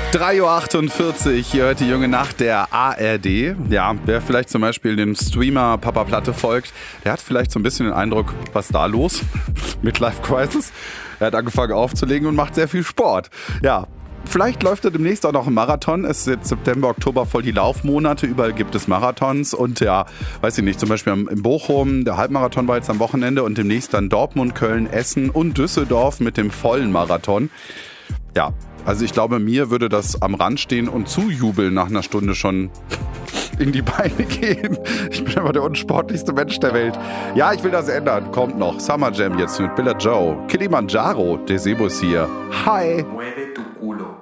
3:48 Uhr, ihr hört die junge Nacht der ARD. Ja, wer vielleicht zum Beispiel dem Streamer Papa Platte folgt, der hat vielleicht so ein bisschen den Eindruck, was ist da los? Midlife Crisis. Er hat angefangen aufzulegen und macht sehr viel Sport. Ja, vielleicht läuft er demnächst auch noch einen Marathon. Es ist jetzt September, Oktober voll die Laufmonate. Überall gibt es Marathons. Und ja, weiß ich nicht, zum Beispiel in Bochum, der Halbmarathon war jetzt am Wochenende und demnächst dann Dortmund, Köln, Essen und Düsseldorf mit dem vollen Marathon. Ja, also ich glaube, mir würde das am Rand stehen und zujubeln nach einer Stunde schon in die Beine gehen. Ich bin aber der unsportlichste Mensch der Welt. Ja, ich will das ändern. Kommt noch. Summer Jam jetzt mit Billa Joe. Kilimanjaro, der Sebus hier. Hi.